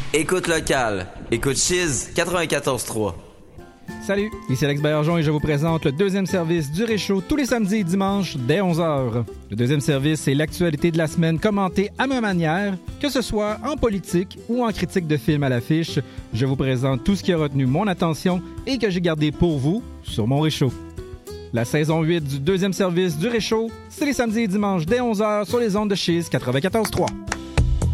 Écoute locale. Écoute Chiz 94.3. Salut, ici Alex Baillargeon et je vous présente le deuxième service du Réchaud tous les samedis et dimanches dès 11h. Le deuxième service, c'est l'actualité de la semaine commentée à ma manière, que ce soit en politique ou en critique de film à l'affiche. Je vous présente tout ce qui a retenu mon attention et que j'ai gardé pour vous sur mon Réchaud. La saison 8 du deuxième service du Réchaud, c'est les samedis et dimanches dès 11h sur les ondes de Chiz 94.3.